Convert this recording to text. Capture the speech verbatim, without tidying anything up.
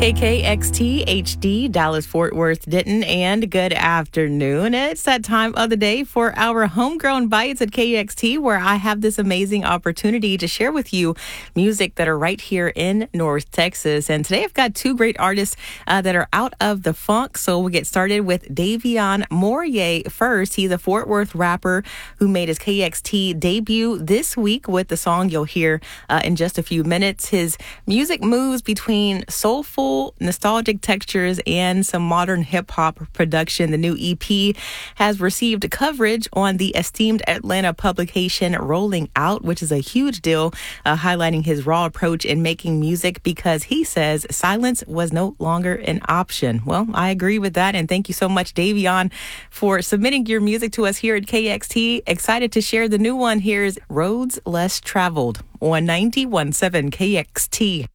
K K X T H D, Dallas, Fort Worth, Denton, and good afternoon. It's that time of the day for our Homegrown Bites at K X T, where I have this amazing opportunity to share with you music that are right here in North Texas. And today I've got two great artists uh, that are out of the funk. So we'll get started with Davion Morier first. He's a Fort Worth rapper who made his K X T debut this week with the song you'll hear uh, in just a few minutes. His music moves between soulful, nostalgic textures and some modern hip-hop production. The new E P has received coverage on the esteemed Atlanta publication Rolling Out, which is a huge deal, uh, highlighting his raw approach in making music because he says silence was no longer an option. Well, I agree with that, and thank you so much, Davion, for submitting your music to us here at K X T. Excited to share the new one. Here's Roads Less Traveled on ninety-one point seven K X T.